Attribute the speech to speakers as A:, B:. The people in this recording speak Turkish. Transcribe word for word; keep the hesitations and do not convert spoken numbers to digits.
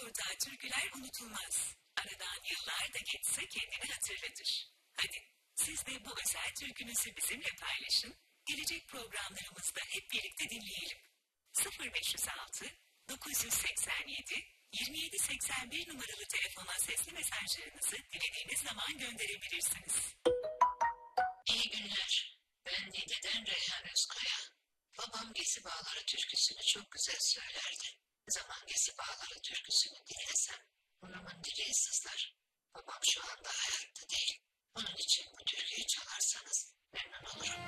A: Oğuzhan türküler unutulmaz. Aradan yıllar da geçse kendini hatırlatır. Hadi siz de bu özel türkünüzü bizimle paylaşın. Gelecek programlarımızda hep birlikte dinleyelim. sıfır beş yüz altı dokuz yüz seksen yedi yirmi yedi seksen bir numaralı telefona sesli mesajlarınızı dilediğiniz zaman gönderebilirsiniz.
B: İyi günler. Ben Niğde'den Reyhan Özkaya. Babam Gezi Bağları türküsünü çok güzel söylerdi. Ne zaman Gezi Bağları türküsünü dinlesem burnumun direği sızlar. Babam şu anda hayatta değil. Onun için bu türküyü çalarsanız memnun olurum.